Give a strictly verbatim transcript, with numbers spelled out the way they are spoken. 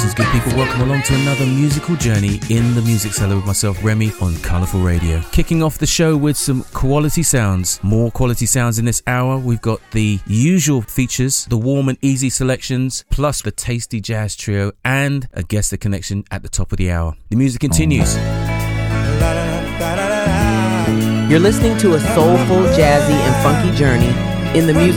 Greetings, good people. Welcome along to another musical journey in the music cellar with myself, Remy, on Colourful Radio. Kicking off the show with some quality sounds. More quality sounds in this hour. We've got the usual features, the warm and easy selections, plus the tasty jazz trio, and a guest the connection at the top of the hour. The music continues. You're listening to a soulful, jazzy, and funky journey in the music